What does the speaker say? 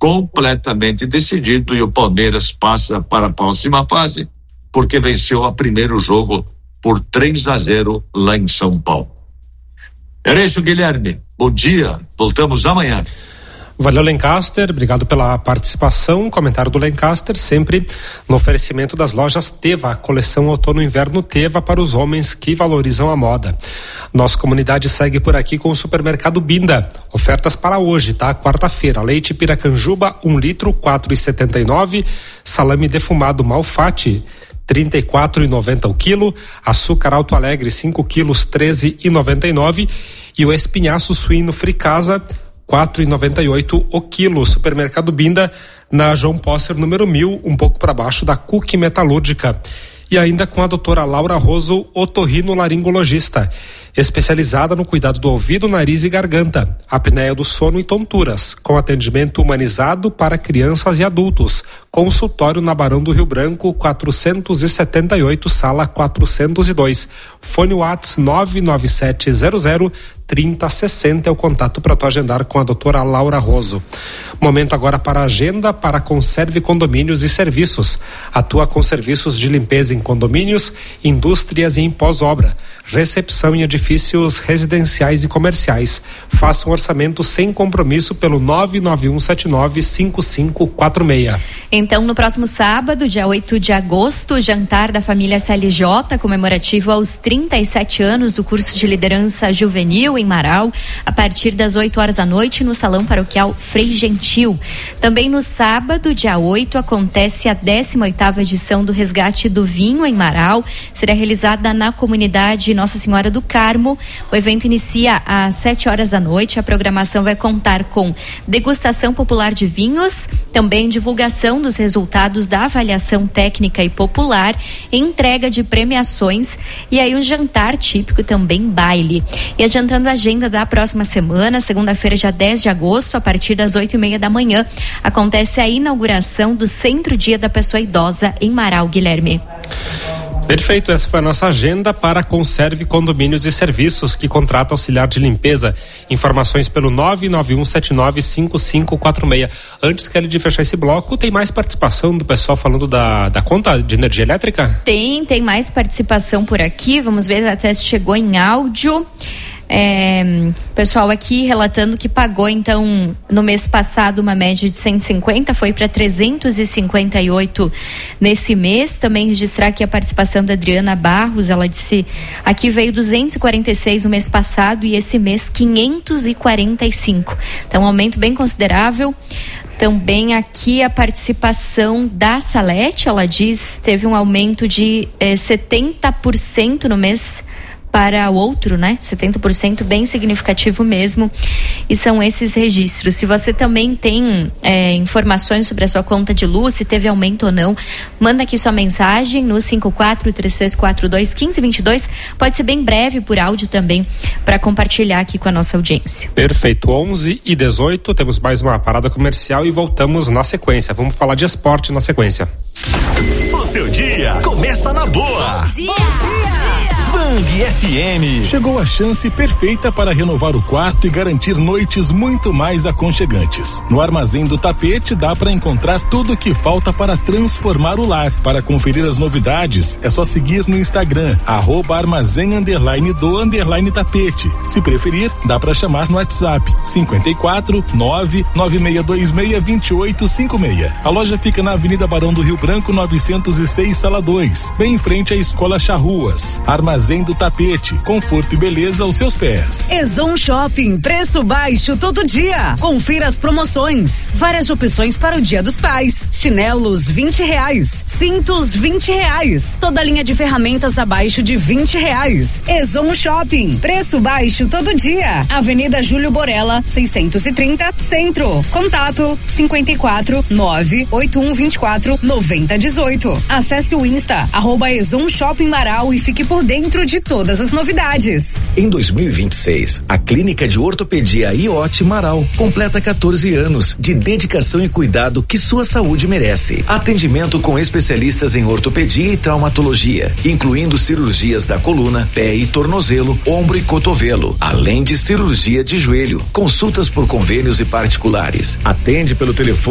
completamente decidido e o Palmeiras passa para a próxima fase porque venceu o primeiro jogo por 3-0 lá em São Paulo. Era isso, Guilherme. Bom dia. Voltamos amanhã. Valeu, Lancaster, obrigado pela participação. Comentário do Lancaster, sempre no oferecimento das lojas Teva, coleção outono e inverno Teva para os homens que valorizam a moda. Nossa comunidade segue por aqui com o supermercado Binda. Ofertas para hoje, tá? Quarta-feira, leite Piracanjuba, 1 litro, 4,79. Salame defumado Malfatti, 34,90 o quilo. Açúcar Alto Alegre, 5 quilos, 13,99. E o espinhaço suíno Fricasa, 4,98 o quilo. Supermercado Binda, na João Posser, número 1000, um pouco para baixo da Cook Metalúrgica. E ainda com a doutora Laura Roso, otorrinolaringologista, especializada no cuidado do ouvido, nariz e garganta, apneia do sono e tonturas, com atendimento humanizado para crianças e adultos. Consultório na Barão do Rio Branco, 478, sala 402. Fone Whats 99700-3060 é o contato para tu agendar com a doutora Laura Roso. Momento agora para a agenda para Conserve Condomínios e Serviços. Atua com serviços de limpeza em condomínios, indústrias e em pós-obra. Recepção em edifícios residenciais e comerciais. Faça um orçamento sem compromisso pelo 991795546. Então, no próximo sábado, dia 8 de agosto, o jantar da família CLJ, comemorativo aos 37 anos do curso de liderança juvenil em Marau, a partir das 8 horas da noite, no Salão Paroquial Frei Gentil. Também no sábado, dia 8, acontece a 18ª edição do Resgate do Vinho em Marau. Será realizada na comunidade Nossa Senhora do Carmo. O evento inicia às 7 horas da noite. A programação vai contar com degustação popular de vinhos, também divulgação dos resultados da avaliação técnica e popular, entrega de premiações e aí um jantar típico, também baile. E adiantando a agenda da próxima semana, segunda-feira, dia 10 de agosto, a partir das 8:30 da manhã, acontece a inauguração do Centro Dia da Pessoa Idosa em Marau, Guilherme. Perfeito, essa foi a nossa agenda para Conserve Condomínios e Serviços, que contrata auxiliar de limpeza. Informações pelo 991795546. Antes, Kelly, de fechar esse bloco, tem mais participação do pessoal falando da conta de energia elétrica? Tem mais participação por aqui, vamos ver até se chegou em áudio. Pessoal aqui relatando que pagou então no mês passado uma média de 150, foi para 358 nesse mês. Também registrar aqui a participação da Adriana Barros, ela disse aqui veio 246 no mês passado e esse mês 545, então um aumento bem considerável. Também aqui a participação da Salete, ela diz teve um aumento de 70% no mês para o outro, né? 70%, bem significativo mesmo. E são esses registros. Se você também tem informações sobre a sua conta de luz, se teve aumento ou não, manda aqui sua mensagem no 54-3642-1522. Pode ser bem breve por áudio também, para compartilhar aqui com a nossa audiência. Perfeito, 11h18, temos mais uma parada comercial e voltamos na sequência. Vamos falar de esporte na sequência. O seu dia começa na boa. Bom dia. Bom dia. Bang FM. Chegou a chance perfeita para renovar o quarto e garantir noites muito mais aconchegantes. No Armazém do Tapete dá para encontrar tudo o que falta para transformar o lar. Para conferir as novidades, é só seguir no Instagram, @armazém_do_tapete. Se preferir, dá para chamar no WhatsApp 54-996262856. A loja fica na Avenida Barão do Rio Branco 906, sala 2, bem em frente à Escola Charruas. Armazém do Tapete, conforto e beleza aos seus pés. Ezon Shopping, preço baixo todo dia. Confira as promoções. Várias opções para o Dia dos Pais. Chinelos R$20, cintos R$20. Toda linha de ferramentas abaixo de R$20. Ezon Shopping, preço baixo todo dia. Avenida Júlio Borella, 630, Centro. Contato 54-98124-9018. Acesse o Insta @Ezon Shopping Marau e fique por dentro de todas as novidades. Em 2026, a Clínica de Ortopedia IOT Marau completa 14 anos de dedicação e cuidado que sua saúde merece. Atendimento com especialistas em ortopedia e traumatologia, incluindo cirurgias da coluna, pé e tornozelo, ombro e cotovelo, além de cirurgia de joelho. Consultas por convênios e particulares. Atende pelo telefone